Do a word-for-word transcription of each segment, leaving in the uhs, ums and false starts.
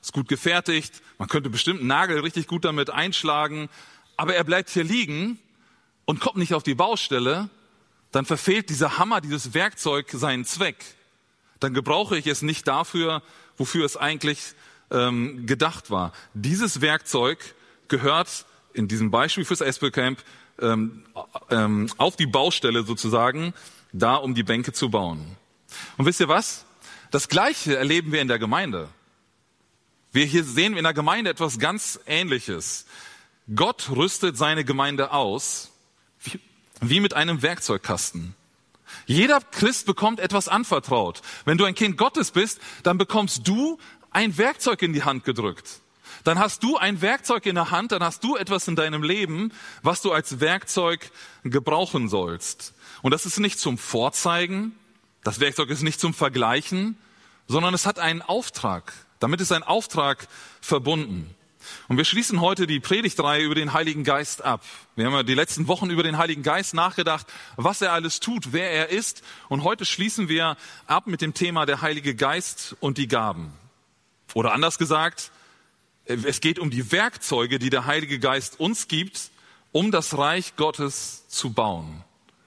ist gut gefertigt, man könnte bestimmt einen Nagel richtig gut damit einschlagen, aber er bleibt hier liegen und kommt nicht auf die Baustelle, dann verfehlt dieser Hammer, dieses Werkzeug seinen Zweck. Dann gebrauche ich es nicht dafür, wofür es eigentlich ähm, gedacht war. Dieses Werkzeug gehört in diesem Beispiel fürs Espelcamp ähm, ähm, auf die Baustelle sozusagen, da um die Bänke zu bauen. Und wisst ihr was? Das Gleiche erleben wir in der Gemeinde. Wir hier sehen in der Gemeinde etwas ganz Ähnliches. Gott rüstet seine Gemeinde aus, wie, wie mit einem Werkzeugkasten. Jeder Christ bekommt etwas anvertraut. Wenn du ein Kind Gottes bist, dann bekommst du ein Werkzeug in die Hand gedrückt. Dann hast du ein Werkzeug in der Hand, dann hast du etwas in deinem Leben, was du als Werkzeug gebrauchen sollst. Und das ist nicht zum Vorzeigen, das Werkzeug ist nicht zum Vergleichen, sondern es hat einen Auftrag. Damit ist ein Auftrag verbunden. Und wir schließen heute die Predigtreihe über den Heiligen Geist ab. Wir haben ja die letzten Wochen über den Heiligen Geist nachgedacht, was er alles tut, wer er ist. Und heute schließen wir ab mit dem Thema der Heilige Geist und die Gaben. Oder anders gesagt, es geht um die Werkzeuge, die der Heilige Geist uns gibt, um das Reich Gottes zu bauen.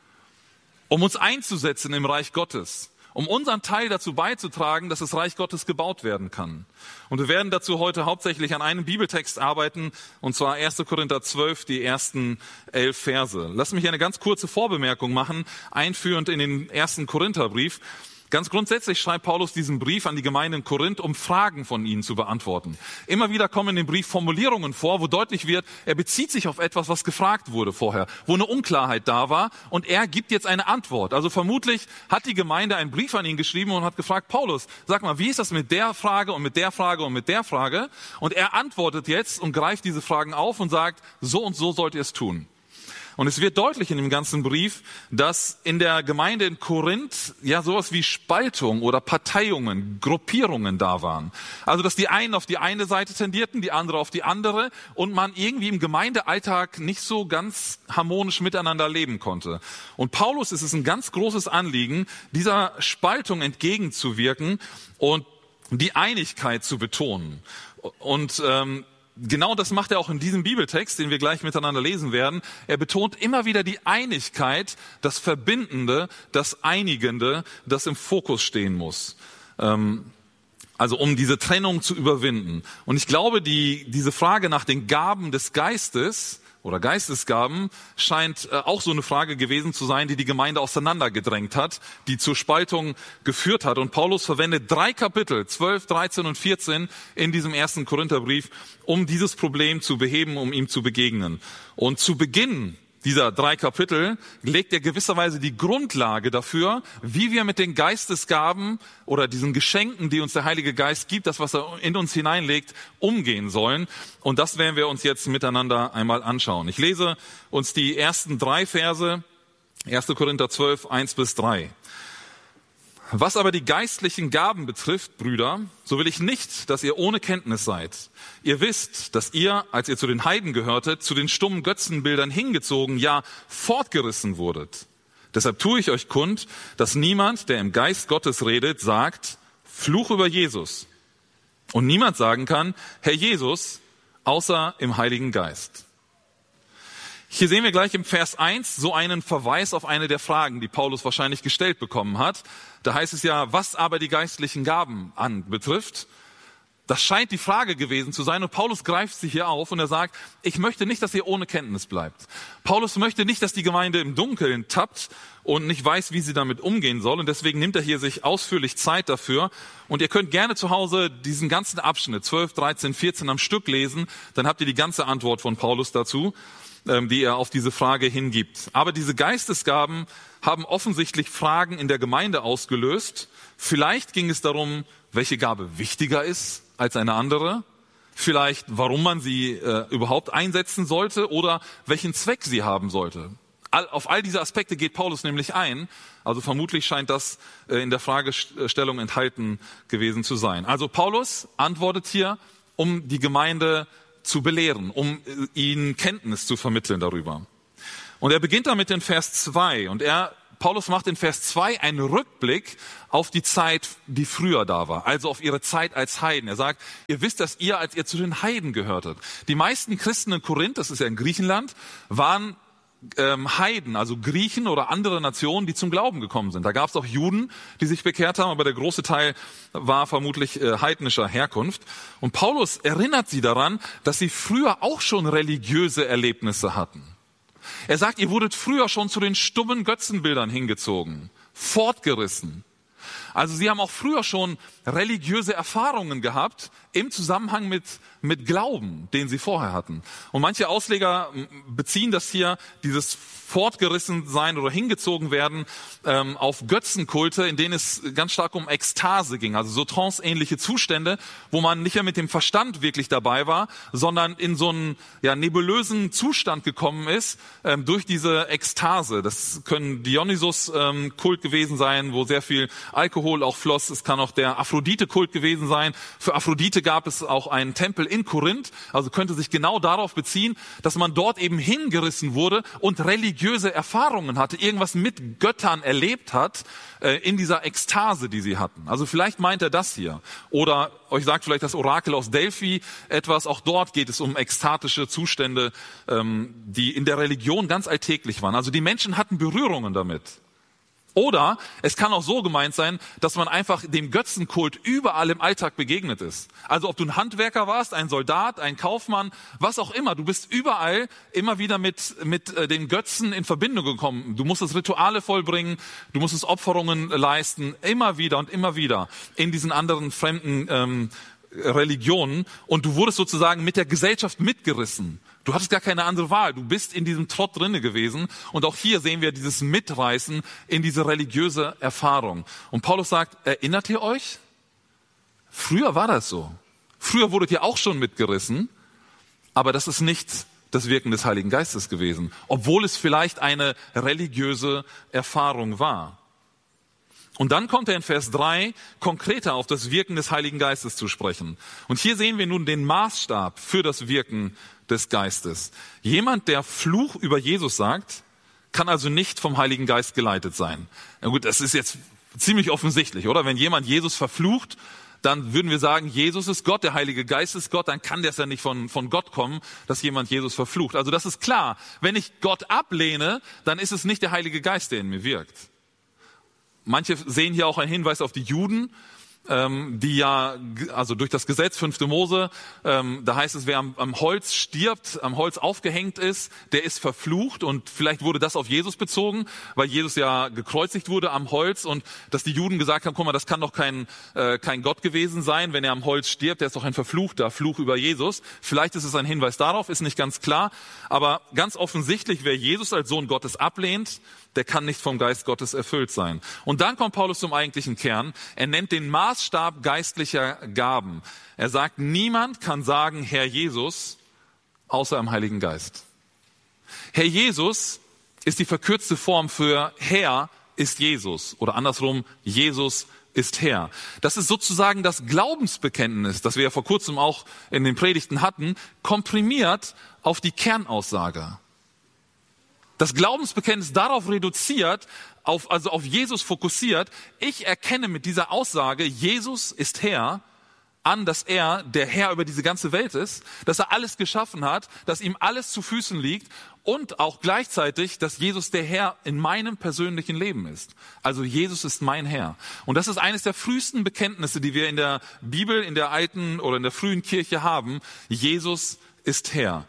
Um uns einzusetzen im Reich Gottes. Um unseren Teil dazu beizutragen, dass das Reich Gottes gebaut werden kann. Und wir werden dazu heute hauptsächlich an einem Bibeltext arbeiten, und zwar erster Korinther zwölf, die ersten elf Verse. Lass mich eine ganz kurze Vorbemerkung machen, einführend in den ersten Korintherbrief. Ganz grundsätzlich schreibt Paulus diesen Brief an die Gemeinde in Korinth, um Fragen von ihnen zu beantworten. Immer wieder kommen in dem Brief Formulierungen vor, wo deutlich wird, er bezieht sich auf etwas, was gefragt wurde vorher, wo eine Unklarheit da war, und er gibt jetzt eine Antwort. Also vermutlich hat die Gemeinde einen Brief an ihn geschrieben und hat gefragt, Paulus, sag mal, wie ist das mit der Frage und mit der Frage und mit der Frage? Und er antwortet jetzt und greift diese Fragen auf und sagt, so und so sollt ihr es tun. Und es wird deutlich in dem ganzen Brief, dass in der Gemeinde in Korinth ja sowas wie Spaltung oder Parteiungen, Gruppierungen da waren. Also dass die einen auf die eine Seite tendierten, die andere auf die andere, und man irgendwie im Gemeindealltag nicht so ganz harmonisch miteinander leben konnte. Und Paulus ist es ein ganz großes Anliegen, dieser Spaltung entgegenzuwirken und die Einigkeit zu betonen. Und ähm, Genau das macht er auch in diesem Bibeltext, den wir gleich miteinander lesen werden. Er betont immer wieder die Einigkeit, das Verbindende, das Einigende, das im Fokus stehen muss. Also um diese Trennung zu überwinden. Und ich glaube, die, diese Frage nach den Gaben des Geistes oder Geistesgaben scheint auch so eine Frage gewesen zu sein, die die Gemeinde auseinandergedrängt hat, die zur Spaltung geführt hat. Und Paulus verwendet drei Kapitel, zwölf, dreizehn und vierzehn in diesem ersten Korintherbrief, um dieses Problem zu beheben, um ihm zu begegnen. Und zu Beginn dieser drei Kapitel legt er gewisserweise die Grundlage dafür, wie wir mit den Geistesgaben oder diesen Geschenken, die uns der Heilige Geist gibt, das, was er in uns hineinlegt, umgehen sollen. Und das werden wir uns jetzt miteinander einmal anschauen. Ich lese uns die ersten drei Verse, erster Korinther zwölf, eins bis drei. Was aber die geistlichen Gaben betrifft, Brüder, so will ich nicht, dass ihr ohne Kenntnis seid. Ihr wisst, dass ihr, als ihr zu den Heiden gehörtet, zu den stummen Götzenbildern hingezogen, ja fortgerissen wurdet. Deshalb tue ich euch kund, dass niemand, der im Geist Gottes redet, sagt, Fluch über Jesus. Und niemand sagen kann, Herr Jesus, außer im Heiligen Geist. Hier sehen wir gleich im Vers eins so einen Verweis auf eine der Fragen, die Paulus wahrscheinlich gestellt bekommen hat. Da heißt es ja, was aber die geistlichen Gaben anbetrifft. Das scheint die Frage gewesen zu sein, und Paulus greift sie hier auf und er sagt, ich möchte nicht, dass ihr ohne Kenntnis bleibt. Paulus möchte nicht, dass die Gemeinde im Dunkeln tappt und nicht weiß, wie sie damit umgehen soll, und deswegen nimmt er hier sich ausführlich Zeit dafür. Und ihr könnt gerne zu Hause diesen ganzen Abschnitt zwölf, dreizehn, vierzehn am Stück lesen, dann habt ihr die ganze Antwort von Paulus dazu, die er auf diese Frage hingibt. Aber diese Geistesgaben haben offensichtlich Fragen in der Gemeinde ausgelöst. Vielleicht ging es darum, welche Gabe wichtiger ist als eine andere. Vielleicht, warum man sie äh, überhaupt einsetzen sollte oder welchen Zweck sie haben sollte. All, auf all diese Aspekte geht Paulus nämlich ein. Also vermutlich scheint das äh, in der Fragestellung enthalten gewesen zu sein. Also Paulus antwortet hier, um die Gemeinde zu belehren, um ihnen Kenntnis zu vermitteln darüber. Und er beginnt damit in Vers zwei, und er Paulus macht in Vers zwei einen Rückblick auf die Zeit, die früher da war, also auf ihre Zeit als Heiden. Er sagt, ihr wisst, dass ihr, als ihr zu den Heiden gehörtet. Die meisten Christen in Korinth, das ist ja in Griechenland, waren ähm, Heiden, also Griechen oder andere Nationen, die zum Glauben gekommen sind. Da gab es auch Juden, die sich bekehrt haben, aber der große Teil war vermutlich äh, heidnischer Herkunft. Und Paulus erinnert sie daran, dass sie früher auch schon religiöse Erlebnisse hatten. Er sagt, ihr wurdet früher schon zu den stummen Götzenbildern hingezogen, fortgerissen. Also sie haben auch früher schon religiöse Erfahrungen gehabt im Zusammenhang mit, mit Glauben, den sie vorher hatten. Und manche Ausleger beziehen das hier, dieses fortgerissen sein oder hingezogen werden, ähm, auf Götzenkulte, in denen es ganz stark um Ekstase ging, also so tranceähnliche Zustände, wo man nicht mehr mit dem Verstand wirklich dabei war, sondern in so einen ja, nebulösen Zustand gekommen ist ähm, durch diese Ekstase. Das können Dionysus-Kult ähm, gewesen sein, wo sehr viel Alkohol auch floss. Es kann auch der Aphrodite-Kult gewesen sein. Für Aphrodite gab es auch einen Tempel in Korinth, also könnte sich genau darauf beziehen, dass man dort eben hingerissen wurde und religiöse Erfahrungen hatte, irgendwas mit Göttern erlebt hat, äh, in dieser Ekstase, die sie hatten. Also vielleicht meint er das hier. Oder euch sagt vielleicht das Orakel aus Delphi etwas, auch dort geht es um ekstatische Zustände, ähm, die in der Religion ganz alltäglich waren. Also die Menschen hatten Berührungen damit. Oder es kann auch so gemeint sein, dass man einfach dem Götzenkult überall im Alltag begegnet ist. Also ob du ein Handwerker warst, ein Soldat, ein Kaufmann, was auch immer, du bist überall immer wieder mit mit äh, den Götzen in Verbindung gekommen. Du musstest Rituale vollbringen, du musstest Opferungen leisten, immer wieder und immer wieder in diesen anderen fremden ähm, Religionen. Und du wurdest sozusagen mit der Gesellschaft mitgerissen. Du hattest gar keine andere Wahl. Du bist in diesem Trott drinne gewesen. Und auch hier sehen wir dieses Mitreißen in diese religiöse Erfahrung. Und Paulus sagt, erinnert ihr euch? Früher war das so. Früher wurdet ihr auch schon mitgerissen. Aber das ist nicht das Wirken des Heiligen Geistes gewesen. Obwohl es vielleicht eine religiöse Erfahrung war. Und dann kommt er in Vers drei konkreter auf das Wirken des Heiligen Geistes zu sprechen. Und hier sehen wir nun den Maßstab für das Wirken des Geistes. Jemand, der Fluch über Jesus sagt, kann also nicht vom Heiligen Geist geleitet sein. Na gut, das ist jetzt ziemlich offensichtlich, oder? Wenn jemand Jesus verflucht, dann würden wir sagen, Jesus ist Gott, der Heilige Geist ist Gott, dann kann das ja nicht von, von Gott kommen, dass jemand Jesus verflucht. Also das ist klar. Wenn ich Gott ablehne, dann ist es nicht der Heilige Geist, der in mir wirkt. Manche sehen hier auch einen Hinweis auf die Juden, ähm, die ja, also durch das Gesetz, fünfte Mose, ähm, da heißt es, wer am, am Holz stirbt, am Holz aufgehängt ist, der ist verflucht. Und vielleicht wurde das auf Jesus bezogen, weil Jesus ja gekreuzigt wurde am Holz und dass die Juden gesagt haben, guck mal, das kann doch kein, äh, kein Gott gewesen sein, wenn er am Holz stirbt, der ist doch ein verfluchter Fluch über Jesus. Vielleicht ist es ein Hinweis darauf, ist nicht ganz klar, aber ganz offensichtlich, wer Jesus als Sohn Gottes ablehnt, der kann nicht vom Geist Gottes erfüllt sein. Und dann kommt Paulus zum eigentlichen Kern. Er nennt den Maßstab geistlicher Gaben. Er sagt, niemand kann sagen, Herr Jesus, außer im Heiligen Geist. Herr Jesus ist die verkürzte Form für Herr ist Jesus. Oder andersrum, Jesus ist Herr. Das ist sozusagen das Glaubensbekenntnis, das wir ja vor kurzem auch in den Predigten hatten, komprimiert auf die Kernaussage. Das Glaubensbekenntnis darauf reduziert, auf, also auf Jesus fokussiert. Ich erkenne mit dieser Aussage, Jesus ist Herr, an, dass er der Herr über diese ganze Welt ist, dass er alles geschaffen hat, dass ihm alles zu Füßen liegt und auch gleichzeitig, dass Jesus der Herr in meinem persönlichen Leben ist. Also Jesus ist mein Herr. Und das ist eines der frühesten Bekenntnisse, die wir in der Bibel, in der alten oder in der frühen Kirche haben. Jesus ist Herr.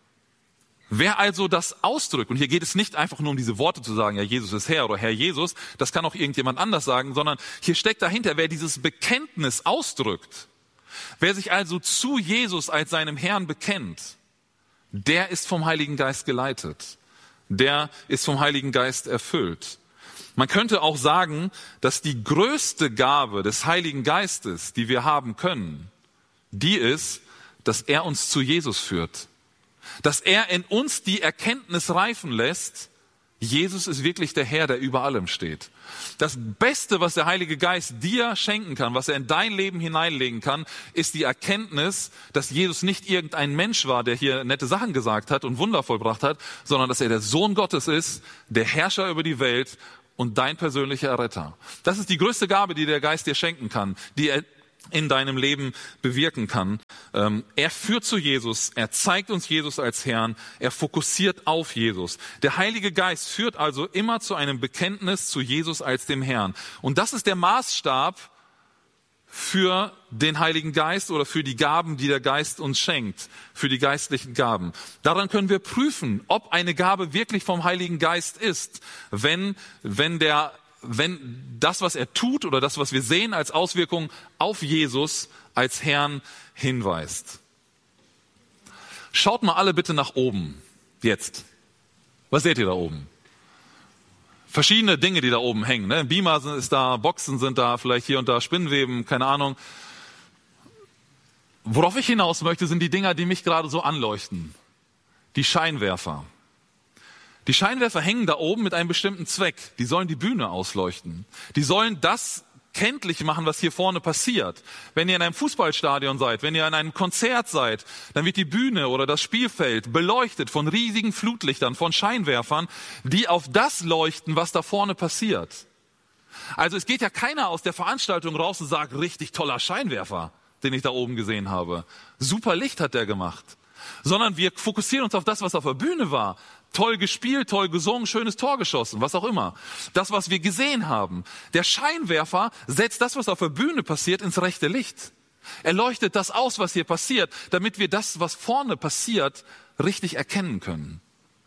Wer also das ausdrückt, und hier geht es nicht einfach nur um diese Worte zu sagen, ja, Jesus ist Herr oder Herr Jesus, das kann auch irgendjemand anders sagen, sondern hier steckt dahinter, wer dieses Bekenntnis ausdrückt, wer sich also zu Jesus als seinem Herrn bekennt, der ist vom Heiligen Geist geleitet, der ist vom Heiligen Geist erfüllt. Man könnte auch sagen, dass die größte Gabe des Heiligen Geistes, die wir haben können, die ist, dass er uns zu Jesus führt. Dass er in uns die Erkenntnis reifen lässt, Jesus ist wirklich der Herr, der über allem steht. Das Beste, was der Heilige Geist dir schenken kann, was er in dein Leben hineinlegen kann, ist die Erkenntnis, dass Jesus nicht irgendein Mensch war, der hier nette Sachen gesagt hat und Wunder vollbracht hat, sondern dass er der Sohn Gottes ist, der Herrscher über die Welt und dein persönlicher Erretter. Das ist die größte Gabe, die der Geist dir schenken kann, die er in deinem Leben bewirken kann. Ähm, er führt zu Jesus, er zeigt uns Jesus als Herrn, er fokussiert auf Jesus. Der Heilige Geist führt also immer zu einem Bekenntnis zu Jesus als dem Herrn. Und das ist der Maßstab für den Heiligen Geist oder für die Gaben, die der Geist uns schenkt, für die geistlichen Gaben. Daran können wir prüfen, ob eine Gabe wirklich vom Heiligen Geist ist, wenn, wenn der wenn das, was er tut oder das, was wir sehen als Auswirkung auf Jesus als Herrn hinweist. Schaut mal alle bitte nach oben. Jetzt. Was seht ihr da oben? Verschiedene Dinge, die da oben hängen. Ne? Beamer ist da, Boxen sind da, vielleicht hier und da Spinnweben, keine Ahnung. Worauf ich hinaus möchte, sind die Dinger, die mich gerade so anleuchten. Die Scheinwerfer. Die Scheinwerfer hängen da oben mit einem bestimmten Zweck. Die sollen die Bühne ausleuchten. Die sollen das kenntlich machen, was hier vorne passiert. Wenn ihr in einem Fußballstadion seid, wenn ihr in einem Konzert seid, dann wird die Bühne oder das Spielfeld beleuchtet von riesigen Flutlichtern, von Scheinwerfern, die auf das leuchten, was da vorne passiert. Also es geht ja keiner aus der Veranstaltung raus und sagt, richtig toller Scheinwerfer, den ich da oben gesehen habe. Super Licht hat der gemacht. Sondern wir fokussieren uns auf das, was auf der Bühne war. Toll gespielt, toll gesungen, schönes Tor geschossen, was auch immer. Das, was wir gesehen haben. Der Scheinwerfer setzt das, was auf der Bühne passiert, ins rechte Licht. Er leuchtet das aus, was hier passiert, damit wir das, was vorne passiert, richtig erkennen können.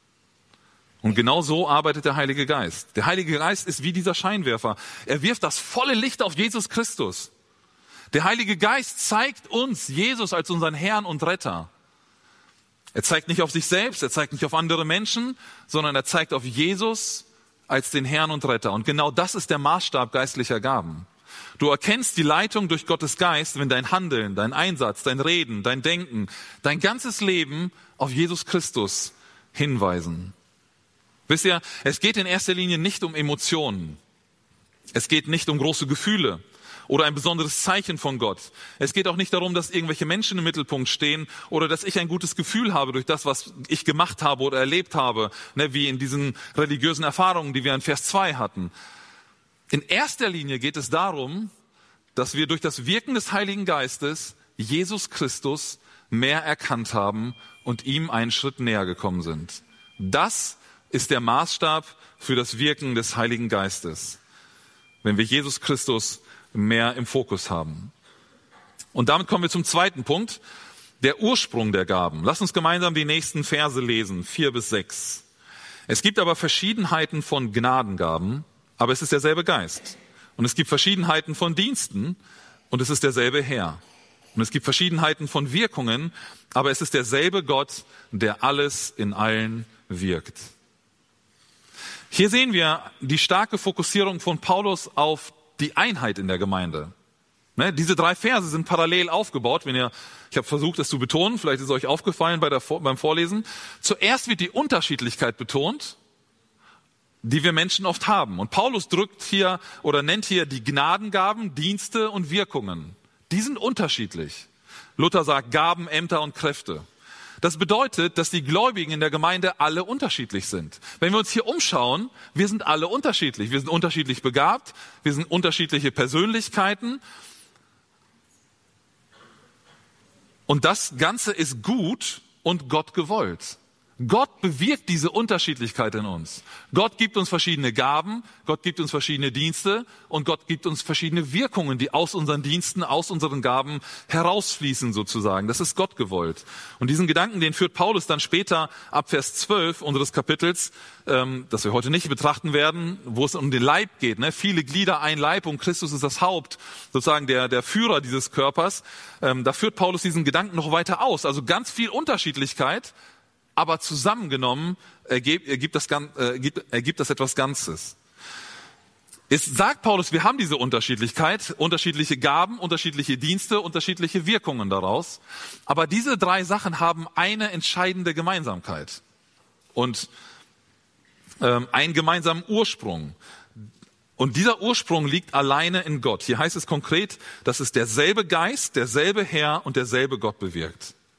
Und genau so arbeitet der Heilige Geist. Der Heilige Geist ist wie dieser Scheinwerfer. Er wirft das volle Licht auf Jesus Christus. Der Heilige Geist zeigt uns Jesus als unseren Herrn und Retter. Er zeigt nicht auf sich selbst, er zeigt nicht auf andere Menschen, sondern er zeigt auf Jesus als den Herrn und Retter. Und genau das ist der Maßstab geistlicher Gaben. Du erkennst die Leitung durch Gottes Geist, wenn dein Handeln, dein Einsatz, dein Reden, dein Denken, dein ganzes Leben auf Jesus Christus hinweisen. Wisst ihr, es geht in erster Linie nicht um Emotionen. Es geht nicht um große Gefühle oder ein besonderes Zeichen von Gott. Es geht auch nicht darum, dass irgendwelche Menschen im Mittelpunkt stehen oder dass ich ein gutes Gefühl habe durch das, was ich gemacht habe oder erlebt habe, ne, wie in diesen religiösen Erfahrungen, die wir in Vers zwei hatten. In erster Linie geht es darum, dass wir durch das Wirken des Heiligen Geistes Jesus Christus mehr erkannt haben und ihm einen Schritt näher gekommen sind. Das ist der Maßstab für das Wirken des Heiligen Geistes, wenn wir Jesus Christus mehr im Fokus haben. Und damit kommen wir zum zweiten Punkt, der Ursprung der Gaben. Lass uns gemeinsam die nächsten Verse lesen, vier bis sechs. Es gibt aber Verschiedenheiten von Gnadengaben, aber es ist derselbe Geist. Und es gibt Verschiedenheiten von Diensten und es ist derselbe Herr. Und es gibt Verschiedenheiten von Wirkungen, aber es ist derselbe Gott, der alles in allen wirkt. Hier sehen wir die starke Fokussierung von Paulus auf die Einheit in der Gemeinde. Ne, diese drei Verse sind parallel aufgebaut. Wenn ihr, ich habe versucht, das zu betonen, vielleicht ist es euch aufgefallen bei der, beim Vorlesen. Zuerst wird die Unterschiedlichkeit betont, die wir Menschen oft haben. Und Paulus drückt hier oder nennt hier die Gnadengaben, Dienste und Wirkungen. Die sind unterschiedlich. Luther sagt Gaben, Ämter und Kräfte. Das bedeutet, dass die Gläubigen in der Gemeinde alle unterschiedlich sind. Wenn wir uns hier umschauen, wir sind alle unterschiedlich. Wir sind unterschiedlich begabt, wir sind unterschiedliche Persönlichkeiten. Und das Ganze ist gut und Gott gewollt. Gott bewirkt diese Unterschiedlichkeit in uns. Gott gibt uns verschiedene Gaben, Gott gibt uns verschiedene Dienste und Gott gibt uns verschiedene Wirkungen, die aus unseren Diensten, aus unseren Gaben herausfließen sozusagen. Das ist Gott gewollt. Und diesen Gedanken, den führt Paulus dann später ab Vers zwölf unseres Kapitels, ähm, das wir heute nicht betrachten werden, wo es um den Leib geht. Ne? Viele Glieder, ein Leib und Christus ist das Haupt, sozusagen der, der Führer dieses Körpers. Ähm, da führt Paulus diesen Gedanken noch weiter aus. Also ganz viel Unterschiedlichkeit, aber zusammengenommen ergibt, ergibt, das, ergibt, ergibt das etwas Ganzes. Es sagt Paulus, wir haben diese Unterschiedlichkeit, unterschiedliche Gaben, unterschiedliche Dienste, unterschiedliche Wirkungen daraus. Aber diese drei Sachen haben eine entscheidende Gemeinsamkeit und ähm, einen gemeinsamen Ursprung. Und dieser Ursprung liegt alleine in Gott. Hier heißt es konkret, dass es derselbe Geist, derselbe Herr und derselbe Gott bewirkt.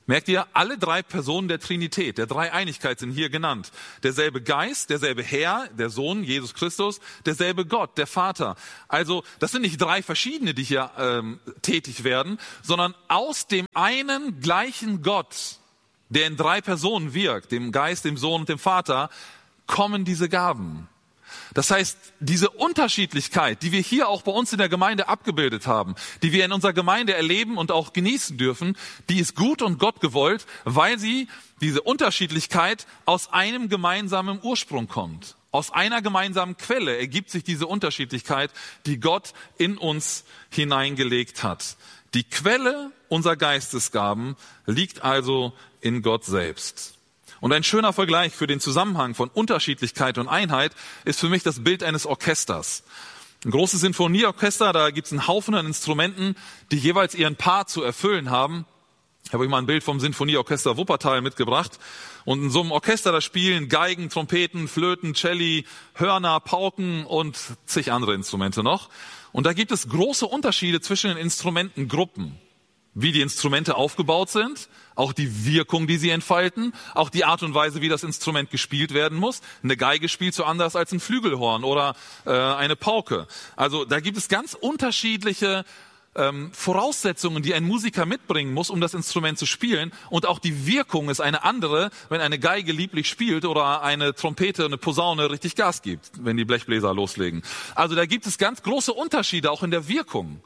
Merkt ihr, alle drei Personen der Trinität, der Dreieinigkeit sind hier genannt. Derselbe Geist, derselbe Herr, der Sohn, Jesus Christus, derselbe Gott, der Vater. Also das sind nicht drei verschiedene, die hier ähm, tätig werden, sondern aus dem einen gleichen Gott, der in drei Personen wirkt, dem Geist, dem Sohn und dem Vater, kommen diese Gaben. Das heißt, diese Unterschiedlichkeit, die wir hier auch bei uns in der Gemeinde abgebildet haben, die wir in unserer Gemeinde erleben und auch genießen dürfen, die ist gut und Gott gewollt, weil sie, diese Unterschiedlichkeit, aus einem gemeinsamen Ursprung kommt. Aus einer gemeinsamen Quelle ergibt sich diese Unterschiedlichkeit, die Gott in uns hineingelegt hat. Die Quelle unserer Geistesgaben liegt also in Gott selbst. Und ein schöner Vergleich für den Zusammenhang von Unterschiedlichkeit und Einheit ist für mich das Bild eines Orchesters. Ein großes Sinfonieorchester, da gibt es einen Haufen an Instrumenten, die jeweils ihren Part zu erfüllen haben. Ich habe euch mal ein Bild vom Sinfonieorchester Wuppertal mitgebracht. Und in so einem Orchester, da spielen Geigen, Trompeten, Flöten, Celli, Hörner, Pauken und zig andere Instrumente noch. Und da gibt es große Unterschiede zwischen den Instrumentengruppen. Wie die Instrumente aufgebaut sind, auch die Wirkung, die sie entfalten, auch die Art und Weise, wie das Instrument gespielt werden muss. Eine Geige spielt so anders als ein Flügelhorn oder äh, eine Pauke. Also da gibt es ganz unterschiedliche ähm, Voraussetzungen, die ein Musiker mitbringen muss, um das Instrument zu spielen. Und auch die Wirkung ist eine andere, wenn eine Geige lieblich spielt oder eine Trompete, eine Posaune richtig Gas gibt, wenn die Blechbläser loslegen. Also da gibt es ganz große Unterschiede, auch in der Wirkung.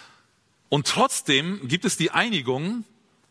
Und trotzdem gibt es die Einigung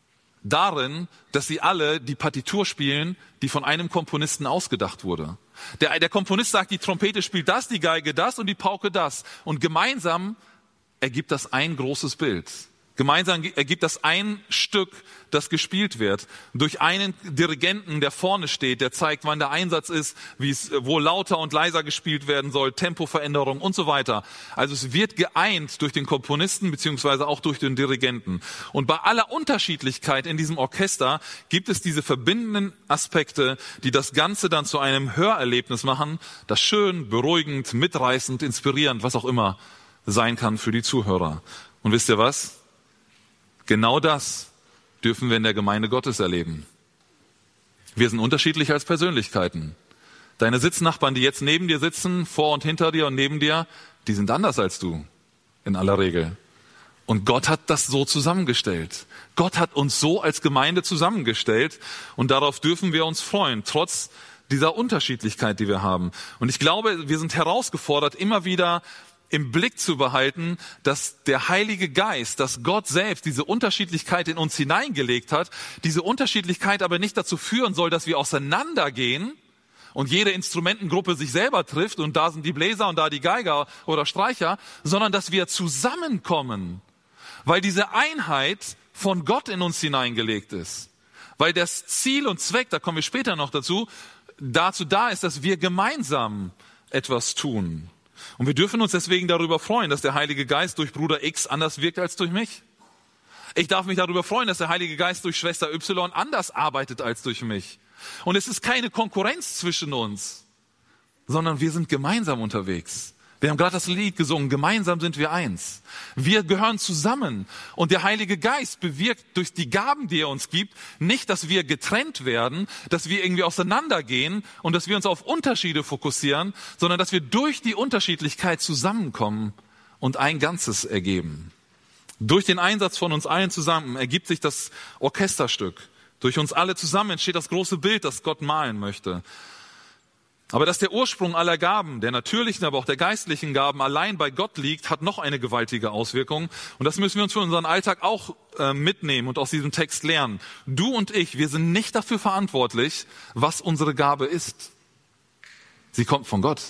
darin, dass sie alle die Partitur spielen, die von einem Komponisten ausgedacht wurde. Der, der Komponist sagt, die Trompete spielt das, die Geige das und die Pauke das. Und gemeinsam ergibt das ein großes Bild. Gemeinsam ergibt das ein Stück, das gespielt wird. Durch einen Dirigenten, der vorne steht, der zeigt, wann der Einsatz ist, wie es, wo lauter und leiser gespielt werden soll, Tempoveränderung und so weiter. Also es wird geeint durch den Komponisten beziehungsweise auch durch den Dirigenten. Und bei aller Unterschiedlichkeit in diesem Orchester gibt es diese verbindenden Aspekte, die das Ganze dann zu einem Hörerlebnis machen, das schön, beruhigend, mitreißend, inspirierend, was auch immer sein kann für die Zuhörer. Und wisst ihr was? Genau das dürfen wir in der Gemeinde Gottes erleben. Wir sind unterschiedlich als Persönlichkeiten. Deine Sitznachbarn, die jetzt neben dir sitzen, vor und hinter dir und neben dir, die sind anders als du, in aller Regel. Und Gott hat das so zusammengestellt. Gott hat uns so als Gemeinde zusammengestellt und darauf dürfen wir uns freuen, trotz dieser Unterschiedlichkeit, die wir haben. Und ich glaube, wir sind herausgefordert, immer wieder im Blick zu behalten, dass der Heilige Geist, dass Gott selbst diese Unterschiedlichkeit in uns hineingelegt hat, diese Unterschiedlichkeit aber nicht dazu führen soll, dass wir auseinandergehen und jede Instrumentengruppe sich selber trifft und da sind die Bläser und da die Geiger oder Streicher, sondern dass wir zusammenkommen, weil diese Einheit von Gott in uns hineingelegt ist. Weil das Ziel und Zweck, da kommen wir später noch dazu, dazu da ist, dass wir gemeinsam etwas tun. Und wir dürfen uns deswegen darüber freuen, dass der Heilige Geist durch Bruder X anders wirkt als durch mich. Ich darf mich darüber freuen, dass der Heilige Geist durch Schwester Y anders arbeitet als durch mich. Und es ist keine Konkurrenz zwischen uns, sondern wir sind gemeinsam unterwegs. Wir haben gerade das Lied gesungen, gemeinsam sind wir eins. Wir gehören zusammen und der Heilige Geist bewirkt durch die Gaben, die er uns gibt, nicht, dass wir getrennt werden, dass wir irgendwie auseinandergehen und dass wir uns auf Unterschiede fokussieren, sondern dass wir durch die Unterschiedlichkeit zusammenkommen und ein Ganzes ergeben. Durch den Einsatz von uns allen zusammen ergibt sich das Orchesterstück. Durch uns alle zusammen entsteht das große Bild, das Gott malen möchte. Aber dass der Ursprung aller Gaben, der natürlichen, aber auch der geistlichen Gaben allein bei Gott liegt, hat noch eine gewaltige Auswirkung. Und das müssen wir uns für unseren Alltag auch äh, mitnehmen und aus diesem Text lernen. Du und ich, wir sind nicht dafür verantwortlich, was unsere Gabe ist. Sie kommt von Gott.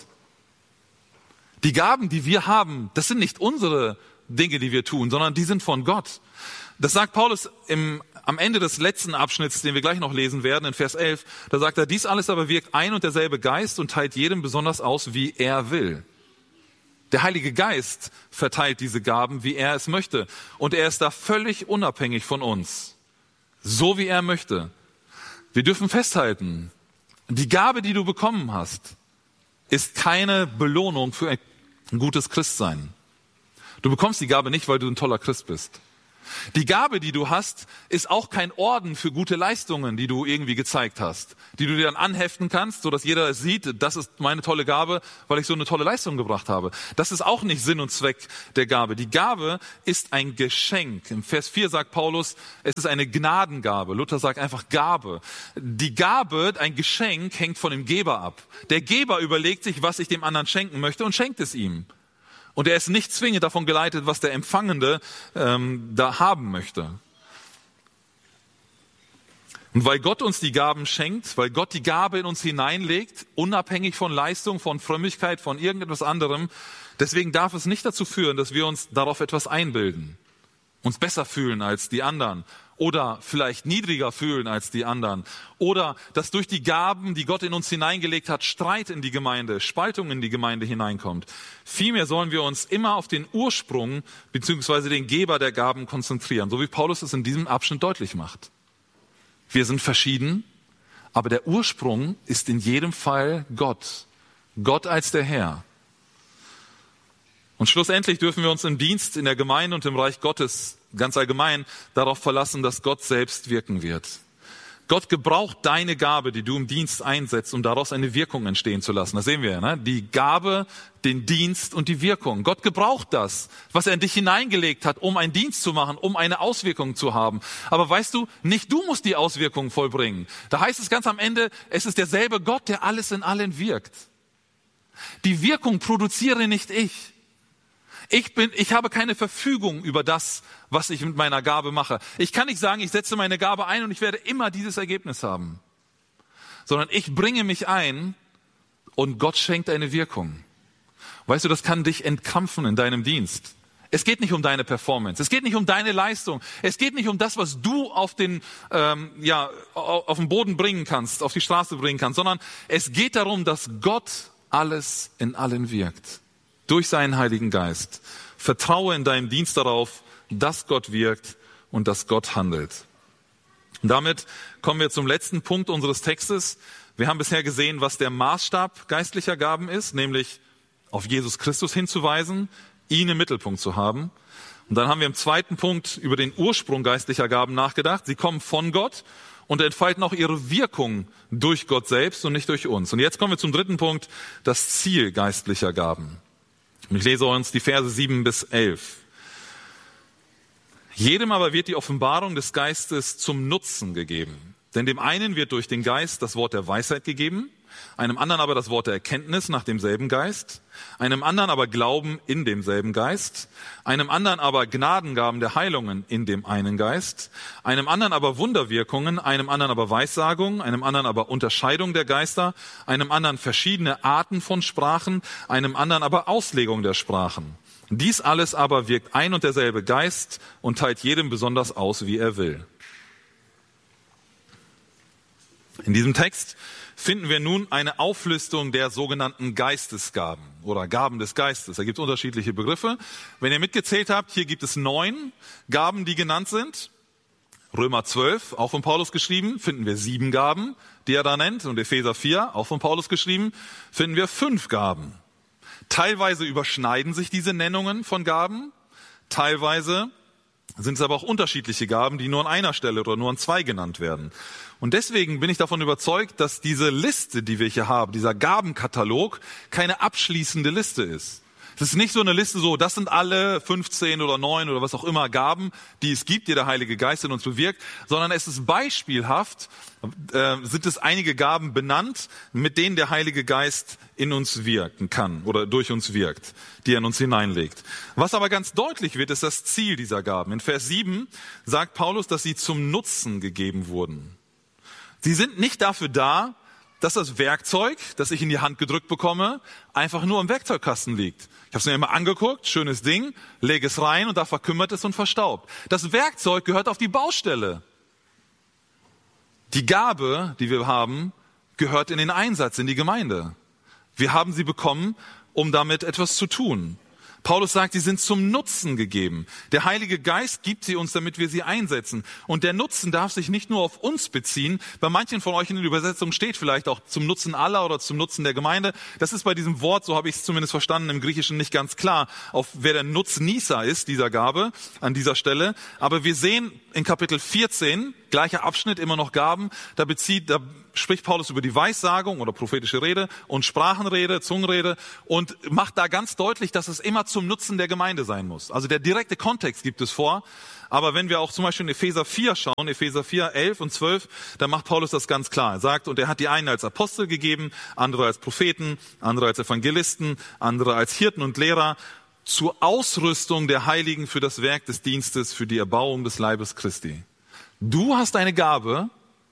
Die Gaben, die wir haben, das sind nicht unsere Dinge, die wir tun, sondern die sind von Gott. Das sagt Paulus im Am Ende des letzten Abschnitts, den wir gleich noch lesen werden, in Vers elf, da sagt er, dies alles aber wirkt ein und derselbe Geist und teilt jedem besonders aus, wie er will. Der Heilige Geist verteilt diese Gaben, wie er es möchte. Und er ist da völlig unabhängig von uns. So wie er möchte. Wir dürfen festhalten, die Gabe, die du bekommen hast, ist keine Belohnung für ein gutes Christsein. Du bekommst die Gabe nicht, weil du ein toller Christ bist. Die Gabe, die du hast, ist auch kein Orden für gute Leistungen, die du irgendwie gezeigt hast, die du dir dann anheften kannst, sodass jeder es sieht, das ist meine tolle Gabe, weil ich so eine tolle Leistung gebracht habe. Das ist auch nicht Sinn und Zweck der Gabe. Die Gabe ist ein Geschenk. Im Vers vier sagt Paulus, es ist eine Gnadengabe. Luther sagt einfach Gabe. Die Gabe, ein Geschenk, hängt von dem Geber ab. Der Geber überlegt sich, was ich dem anderen schenken möchte und schenkt es ihm. Und er ist nicht zwingend davon geleitet, was der Empfangende ähm, da haben möchte. Und weil Gott uns die Gaben schenkt, weil Gott die Gabe in uns hineinlegt, unabhängig von Leistung, von Frömmigkeit, von irgendetwas anderem, deswegen darf es nicht dazu führen, dass wir uns darauf etwas einbilden, uns besser fühlen als die anderen oder vielleicht niedriger fühlen als die anderen oder dass durch die Gaben, die Gott in uns hineingelegt hat, Streit in die Gemeinde, Spaltung in die Gemeinde hineinkommt. Vielmehr sollen wir uns immer auf den Ursprung bzw. den Geber der Gaben konzentrieren, so wie Paulus es in diesem Abschnitt deutlich macht. Wir sind verschieden, aber der Ursprung ist in jedem Fall Gott. Gott als der Herr. Und schlussendlich dürfen wir uns im Dienst, in der Gemeinde und im Reich Gottes ganz allgemein darauf verlassen, dass Gott selbst wirken wird. Gott gebraucht deine Gabe, die du im Dienst einsetzt, um daraus eine Wirkung entstehen zu lassen. Das sehen wir ja, ne? Die Gabe, den Dienst und die Wirkung. Gott gebraucht das, was er in dich hineingelegt hat, um einen Dienst zu machen, um eine Auswirkung zu haben. Aber weißt du, nicht du musst die Auswirkung vollbringen. Da heißt es ganz am Ende, es ist derselbe Gott, der alles in allen wirkt. Die Wirkung produziere nicht ich. Ich bin, ich habe keine Verfügung über das, was ich mit meiner Gabe mache. Ich kann nicht sagen, ich setze meine Gabe ein und ich werde immer dieses Ergebnis haben. Sondern ich bringe mich ein und Gott schenkt eine Wirkung. Weißt du, das kann dich entkrampfen in deinem Dienst. Es geht nicht um deine Performance. Es geht nicht um deine Leistung. Es geht nicht um das, was du auf den, ähm, ja, auf den Boden bringen kannst, auf die Straße bringen kannst, sondern es geht darum, dass Gott alles in allen wirkt. Durch seinen Heiligen Geist. Vertraue in deinem Dienst darauf, dass Gott wirkt und dass Gott handelt. Und damit kommen wir zum letzten Punkt unseres Textes. Wir haben bisher gesehen, was der Maßstab geistlicher Gaben ist, nämlich auf Jesus Christus hinzuweisen, ihn im Mittelpunkt zu haben. Und dann haben wir im zweiten Punkt über den Ursprung geistlicher Gaben nachgedacht. Sie kommen von Gott und entfalten auch ihre Wirkung durch Gott selbst und nicht durch uns. Und jetzt kommen wir zum dritten Punkt, das Ziel geistlicher Gaben. Und ich lese uns die Verse sieben bis elf. Jedem aber wird die Offenbarung des Geistes zum Nutzen gegeben. Denn dem einen wird durch den Geist das Wort der Weisheit gegeben, einem anderen aber das Wort der Erkenntnis nach demselben Geist, einem anderen aber Glauben in demselben Geist, einem anderen aber Gnadengaben der Heilungen in dem einen Geist, einem anderen aber Wunderwirkungen, einem anderen aber Weissagung, einem anderen aber Unterscheidung der Geister, einem anderen verschiedene Arten von Sprachen, einem anderen aber Auslegung der Sprachen. Dies alles aber wirkt ein und derselbe Geist und teilt jedem besonders aus, wie er will. In diesem Text finden wir nun eine Auflistung der sogenannten Geistesgaben oder Gaben des Geistes. Da gibt es unterschiedliche Begriffe. Wenn ihr mitgezählt habt, hier gibt es neun Gaben, die genannt sind. Römer zwölf, auch von Paulus geschrieben, finden wir sieben Gaben, die er da nennt. Und Epheser vier, auch von Paulus geschrieben, finden wir fünf Gaben. Teilweise überschneiden sich diese Nennungen von Gaben. Teilweise sind es aber auch unterschiedliche Gaben, die nur an einer Stelle oder nur an zwei genannt werden. Und deswegen bin ich davon überzeugt, dass diese Liste, die wir hier haben, dieser Gabenkatalog, keine abschließende Liste ist. Es ist nicht so eine Liste so, das sind alle fünfzehn oder neun oder was auch immer Gaben, die es gibt, die der Heilige Geist in uns bewirkt, sondern es ist beispielhaft, äh, sind es einige Gaben benannt, mit denen der Heilige Geist in uns wirken kann oder durch uns wirkt, die er in uns hineinlegt. Was aber ganz deutlich wird, ist das Ziel dieser Gaben. In Vers sieben sagt Paulus, dass sie zum Nutzen gegeben wurden. Sie sind nicht dafür da, dass das Werkzeug, das ich in die Hand gedrückt bekomme, einfach nur im Werkzeugkasten liegt. Ich habe es mir immer angeguckt, schönes Ding, lege es rein und da verkümmert es und verstaubt. Das Werkzeug gehört auf die Baustelle. Die Gabe, die wir haben, gehört in den Einsatz, in die Gemeinde. Wir haben sie bekommen, um damit etwas zu tun. Paulus sagt, sie sind zum Nutzen gegeben. Der Heilige Geist gibt sie uns, damit wir sie einsetzen. Und der Nutzen darf sich nicht nur auf uns beziehen. Bei manchen von euch in der Übersetzung steht vielleicht auch zum Nutzen aller oder zum Nutzen der Gemeinde. Das ist bei diesem Wort, so habe ich es zumindest verstanden, im Griechischen nicht ganz klar, auf wer der Nutznießer ist dieser Gabe an dieser Stelle. Aber wir sehen in Kapitel vierzehn, gleicher Abschnitt, immer noch Gaben, da bezieht, da spricht Paulus über die Weissagung oder prophetische Rede und Sprachenrede, Zungenrede und macht da ganz deutlich, dass es immer zum Nutzen der Gemeinde sein muss. Also der direkte Kontext gibt es vor. Aber wenn wir auch zum Beispiel in Epheser vier schauen, Epheser vier, elf und zwölf, da macht Paulus das ganz klar. Er sagt, und er hat die einen als Apostel gegeben, andere als Propheten, andere als Evangelisten, andere als Hirten und Lehrer, zur Ausrüstung der Heiligen für das Werk des Dienstes, für die Erbauung des Leibes Christi. Du hast eine Gabe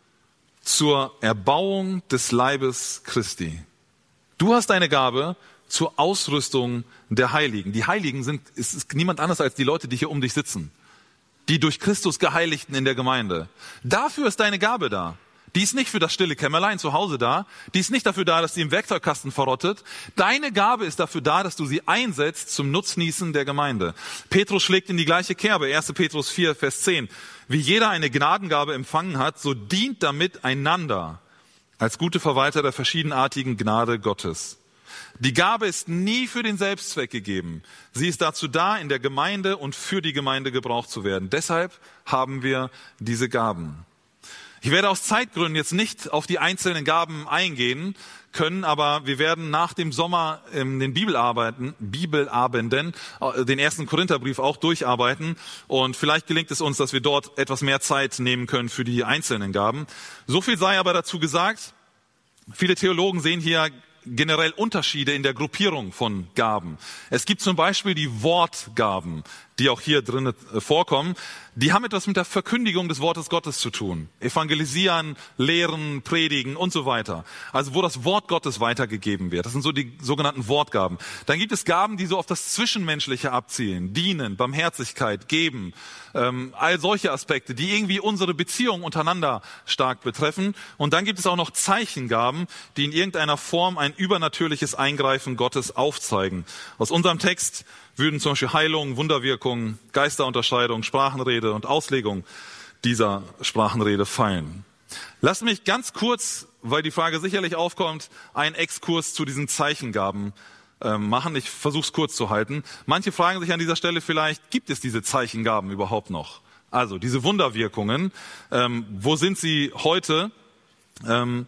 zur Erbauung des Leibes Christi. Du hast eine Gabe zur Ausrüstung der Heiligen. Die Heiligen sind, es ist niemand anders als die Leute, die hier um dich sitzen. Die durch Christus Geheiligten in der Gemeinde. Dafür ist deine Gabe da. Die ist nicht für das stille Kämmerlein zu Hause da. Die ist nicht dafür da, dass sie im Werkzeugkasten verrottet. Deine Gabe ist dafür da, dass du sie einsetzt zum Nutznießen der Gemeinde. Petrus schlägt in die gleiche Kerbe. erster Petrus vier, Vers zehn. Wie jeder eine Gnadengabe empfangen hat, so dient damit einander als gute Verwalter der verschiedenartigen Gnade Gottes. Die Gabe ist nie für den Selbstzweck gegeben. Sie ist dazu da, in der Gemeinde und für die Gemeinde gebraucht zu werden. Deshalb haben wir diese Gaben. Ich werde aus Zeitgründen jetzt nicht auf die einzelnen Gaben eingehen können, aber wir werden nach dem Sommer in den Bibelarbeiten, Bibelabenden den ersten Korintherbrief auch durcharbeiten und vielleicht gelingt es uns, dass wir dort etwas mehr Zeit nehmen können für die einzelnen Gaben. So viel sei aber dazu gesagt. Viele Theologen sehen hier generell Unterschiede in der Gruppierung von Gaben. Es gibt zum Beispiel die Wortgaben, die auch hier drin vorkommen. Die haben etwas mit der Verkündigung des Wortes Gottes zu tun. Evangelisieren, lehren, predigen und so weiter. Also wo das Wort Gottes weitergegeben wird. Das sind so die sogenannten Wortgaben. Dann gibt es Gaben, die so auf das Zwischenmenschliche abzielen. Dienen, Barmherzigkeit, geben. Ähm, all solche Aspekte, die irgendwie unsere Beziehung untereinander stark betreffen. Und dann gibt es auch noch Zeichengaben, die in irgendeiner Form ein übernatürliches Eingreifen Gottes aufzeigen. Aus unserem Text würden zum Beispiel Heilung, Wunderwirkung, Geisterunterscheidung, Sprachenrede und Auslegung dieser Sprachenrede fallen. Lasst mich ganz kurz, weil die Frage sicherlich aufkommt, einen Exkurs zu diesen Zeichengaben äh, machen. Ich versuche es kurz zu halten. Manche fragen sich an dieser Stelle vielleicht, gibt es diese Zeichengaben überhaupt noch? Also diese Wunderwirkungen, ähm, wo sind sie heute? Ähm,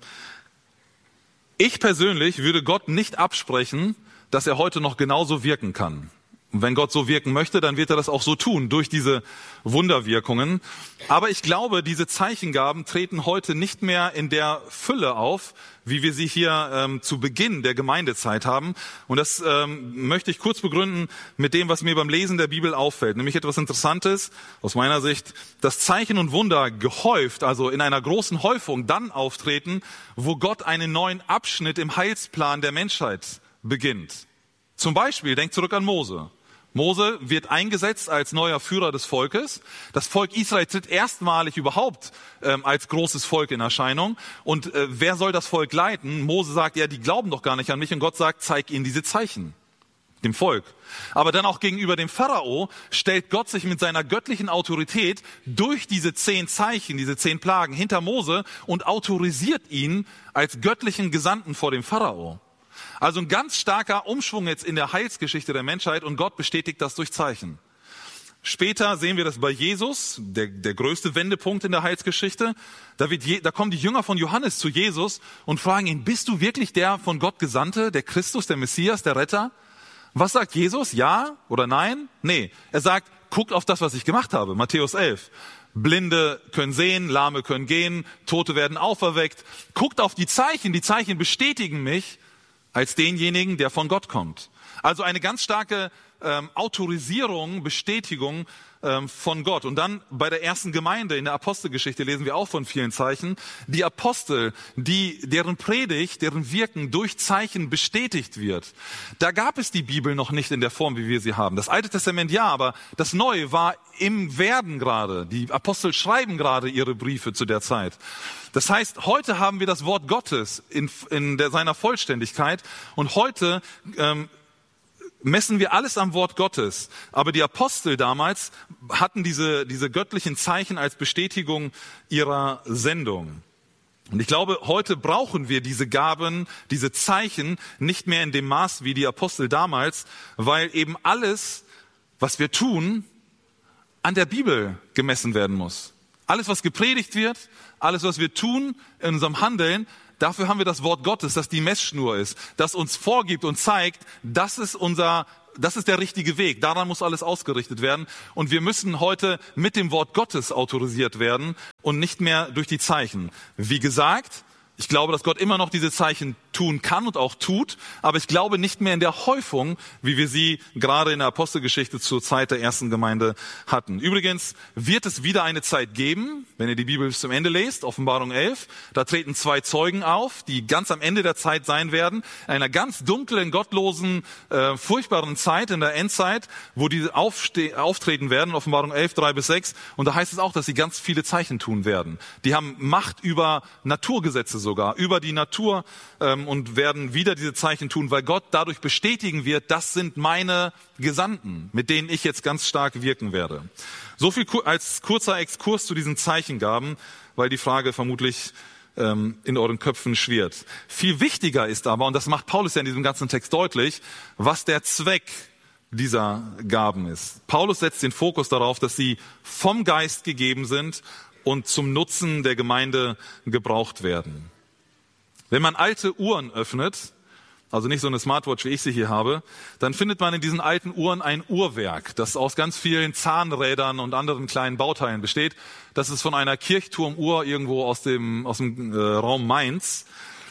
ich persönlich würde Gott nicht absprechen, dass er heute noch genauso wirken kann. Und wenn Gott so wirken möchte, dann wird er das auch so tun, durch diese Wunderwirkungen. Aber ich glaube, diese Zeichengaben treten heute nicht mehr in der Fülle auf, wie wir sie hier ähm, zu Beginn der Gemeindezeit haben. Und das ähm, möchte ich kurz begründen mit dem, was mir beim Lesen der Bibel auffällt. Nämlich etwas Interessantes aus meiner Sicht, dass Zeichen und Wunder gehäuft, also in einer großen Häufung dann auftreten, wo Gott einen neuen Abschnitt im Heilsplan der Menschheit beginnt. Zum Beispiel, denkt zurück an Mose. Mose wird eingesetzt als neuer Führer des Volkes. Das Volk Israel tritt erstmalig überhaupt ähm, als großes Volk in Erscheinung. Und äh, wer soll das Volk leiten? Mose sagt, ja, die glauben doch gar nicht an mich. Und Gott sagt, zeig ihnen diese Zeichen, dem Volk. Aber dann auch gegenüber dem Pharao stellt Gott sich mit seiner göttlichen Autorität durch diese zehn Zeichen, diese zehn Plagen hinter Mose und autorisiert ihn als göttlichen Gesandten vor dem Pharao. Also ein ganz starker Umschwung jetzt in der Heilsgeschichte der Menschheit und Gott bestätigt das durch Zeichen. Später sehen wir das bei Jesus, der, der größte Wendepunkt in der Heilsgeschichte. Da, wird je, da kommen die Jünger von Johannes zu Jesus und fragen ihn, bist du wirklich der von Gott Gesandte, der Christus, der Messias, der Retter? Was sagt Jesus? Ja oder nein? Nee, er sagt, guckt auf das, was ich gemacht habe. Matthäus elf. Blinde können sehen, Lahme können gehen, Tote werden auferweckt. Guckt auf die Zeichen, die Zeichen bestätigen mich als denjenigen, der von Gott kommt. Also eine ganz starke ähm, Autorisierung, Bestätigung ähm, von Gott. Und dann bei der ersten Gemeinde in der Apostelgeschichte lesen wir auch von vielen Zeichen. Die Apostel, die, deren Predigt, deren Wirken durch Zeichen bestätigt wird. Da gab es die Bibel noch nicht in der Form, wie wir sie haben. Das Alte Testament ja, aber das Neue war im Werden gerade. Die Apostel schreiben gerade ihre Briefe zu der Zeit. Das heißt, heute haben wir das Wort Gottes in, in der, seiner Vollständigkeit und heute ähm, messen wir alles am Wort Gottes. Aber die Apostel damals hatten diese, diese göttlichen Zeichen als Bestätigung ihrer Sendung. Und ich glaube, heute brauchen wir diese Gaben, diese Zeichen nicht mehr in dem Maß wie die Apostel damals, weil eben alles, was wir tun, an der Bibel gemessen werden muss. Alles, was gepredigt wird, alles, was wir tun in unserem Handeln, dafür haben wir das Wort Gottes, das die Messschnur ist, das uns vorgibt und zeigt, das ist unser, das ist der richtige Weg. Daran muss alles ausgerichtet werden. Und wir müssen heute mit dem Wort Gottes autorisiert werden und nicht mehr durch die Zeichen. Wie gesagt, ich glaube, dass Gott immer noch diese Zeichen tun kann und auch tut, aber ich glaube nicht mehr in der Häufung, wie wir sie gerade in der Apostelgeschichte zur Zeit der ersten Gemeinde hatten. Übrigens wird es wieder eine Zeit geben, wenn ihr die Bibel bis zum Ende lest, Offenbarung elf, da treten zwei Zeugen auf, die ganz am Ende der Zeit sein werden, in einer ganz dunklen, gottlosen, äh, furchtbaren Zeit in der Endzeit, wo die aufste- auftreten werden, Offenbarung elf, drei bis sechs, und da heißt es auch, dass sie ganz viele Zeichen tun werden. Die haben Macht über Naturgesetze sogar, über die Natur, ähm, und werden wieder diese Zeichen tun, weil Gott dadurch bestätigen wird, das sind meine Gesandten, mit denen ich jetzt ganz stark wirken werde. So viel als kurzer Exkurs zu diesen Zeichengaben, weil die Frage vermutlich ähm, in euren Köpfen schwirrt. Viel wichtiger ist aber, und das macht Paulus ja in diesem ganzen Text deutlich, was der Zweck dieser Gaben ist. Paulus setzt den Fokus darauf, dass sie vom Geist gegeben sind und zum Nutzen der Gemeinde gebraucht werden. Wenn man alte Uhren öffnet, also nicht so eine Smartwatch, wie ich sie hier habe, dann findet man in diesen alten Uhren ein Uhrwerk, das aus ganz vielen Zahnrädern und anderen kleinen Bauteilen besteht. Das ist von einer Kirchturmuhr irgendwo aus dem, aus dem äh, Raum Mainz.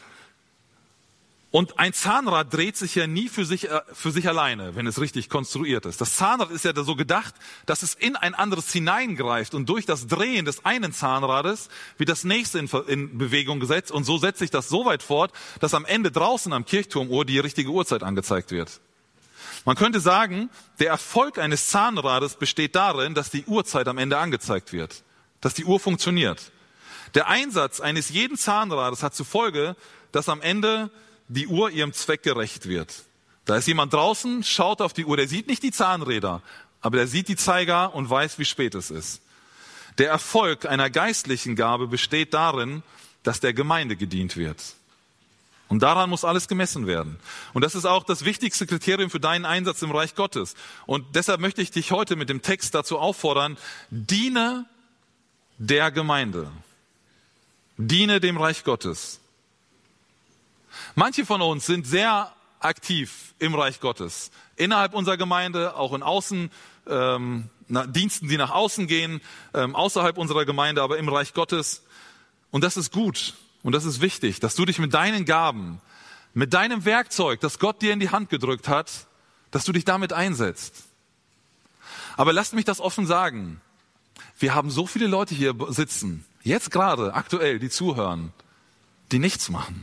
Und ein Zahnrad dreht sich ja nie für sich, äh, für sich alleine, wenn es richtig konstruiert ist. Das Zahnrad ist ja so gedacht, dass es in ein anderes hineingreift und durch das Drehen des einen Zahnrades wird das nächste in, in Bewegung gesetzt und so setzt sich das so weit fort, dass am Ende draußen am Kirchturmuhr die richtige Uhrzeit angezeigt wird. Man könnte sagen, der Erfolg eines Zahnrades besteht darin, dass die Uhrzeit am Ende angezeigt wird, dass die Uhr funktioniert. Der Einsatz eines jeden Zahnrades hat zur Folge, dass am Ende die Uhr ihrem Zweck gerecht wird. Da ist jemand draußen, schaut auf die Uhr, der sieht nicht die Zahnräder, aber der sieht die Zeiger und weiß, wie spät es ist. Der Erfolg einer geistlichen Gabe besteht darin, dass der Gemeinde gedient wird. Und daran muss alles gemessen werden. Und das ist auch das wichtigste Kriterium für deinen Einsatz im Reich Gottes. Und deshalb möchte ich dich heute mit dem Text dazu auffordern, diene der Gemeinde. Diene dem Reich Gottes. Manche von uns sind sehr aktiv im Reich Gottes. Innerhalb unserer Gemeinde, auch in Außen, ähm, Diensten, die nach außen gehen, ähm, außerhalb unserer Gemeinde, aber im Reich Gottes. Und das ist gut und das ist wichtig, dass du dich mit deinen Gaben, mit deinem Werkzeug, das Gott dir in die Hand gedrückt hat, dass du dich damit einsetzt. Aber lasst mich das offen sagen. Wir haben so viele Leute hier sitzen, jetzt gerade, aktuell, die zuhören, die nichts machen.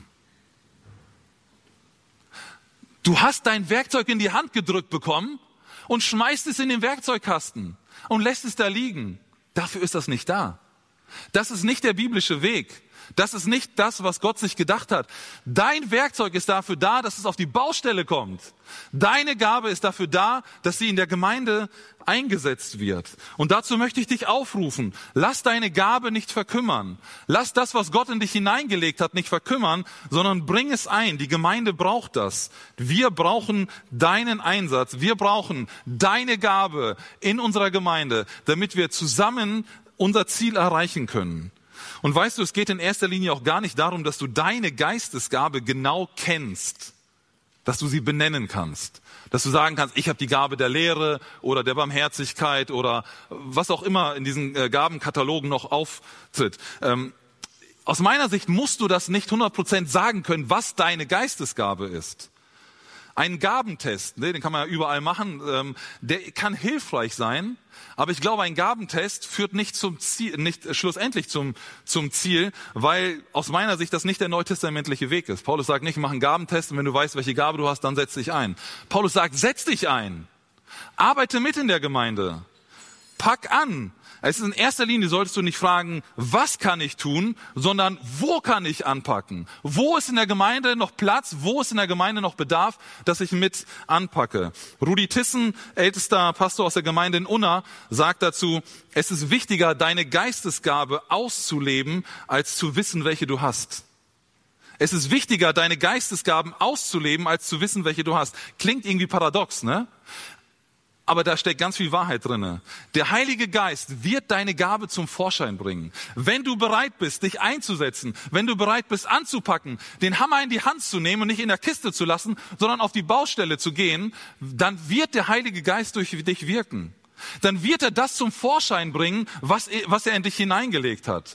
Du hast dein Werkzeug in die Hand gedrückt bekommen und schmeißt es in den Werkzeugkasten und lässt es da liegen. Dafür ist das nicht da. Das ist nicht der biblische Weg. Das ist nicht das, was Gott sich gedacht hat. Dein Werkzeug ist dafür da, dass es auf die Baustelle kommt. Deine Gabe ist dafür da, dass sie in der Gemeinde eingesetzt wird. Und dazu möchte ich dich aufrufen. Lass deine Gabe nicht verkümmern. Lass das, was Gott in dich hineingelegt hat, nicht verkümmern, sondern bring es ein. Die Gemeinde braucht das. Wir brauchen deinen Einsatz. Wir brauchen deine Gabe in unserer Gemeinde, damit wir zusammen unser Ziel erreichen können. Und weißt du, es geht in erster Linie auch gar nicht darum, dass du deine Geistesgabe genau kennst, dass du sie benennen kannst, dass du sagen kannst, ich habe die Gabe der Lehre oder der Barmherzigkeit oder was auch immer in diesen Gabenkatalogen noch auftritt. Ähm, aus meiner Sicht musst du das nicht hundert Prozent sagen können, was deine Geistesgabe ist. Ein Gabentest, ne, den kann man ja überall machen, ähm, der kann hilfreich sein, aber ich glaube, ein Gabentest führt nicht zum Ziel, nicht schlussendlich zum zum Ziel, weil aus meiner Sicht das nicht der neutestamentliche Weg ist. Paulus sagt nicht, mach einen Gabentest und wenn du weißt, welche Gabe du hast, dann setz dich ein. Paulus sagt, setz dich ein, arbeite mit in der Gemeinde, pack an, Es ist in erster Linie, solltest du nicht fragen, was kann ich tun, sondern wo kann ich anpacken? Wo ist in der Gemeinde noch Platz? Wo ist in der Gemeinde noch Bedarf, dass ich mit anpacke? Rudi Tissen, ältester Pastor aus der Gemeinde in Unna, sagt dazu, es ist wichtiger, deine Geistesgabe auszuleben, als zu wissen, welche du hast. Es ist wichtiger, deine Geistesgaben auszuleben, als zu wissen, welche du hast. Klingt irgendwie paradox, ne? Aber da steckt ganz viel Wahrheit drinne. Der Heilige Geist wird deine Gabe zum Vorschein bringen. Wenn du bereit bist, dich einzusetzen, wenn du bereit bist, anzupacken, den Hammer in die Hand zu nehmen und nicht in der Kiste zu lassen, sondern auf die Baustelle zu gehen, dann wird der Heilige Geist durch dich wirken. Dann wird er das zum Vorschein bringen, was er, was er in dich hineingelegt hat.